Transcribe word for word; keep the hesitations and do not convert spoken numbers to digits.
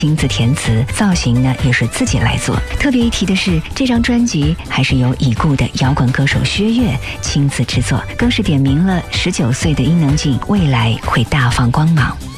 亲自填词，造型呢也是自己来做。特别一提的是，这张专辑还是由已故的摇滚歌手薛岳亲自制作，更是点明了十九岁的伊能静未来会大放光芒。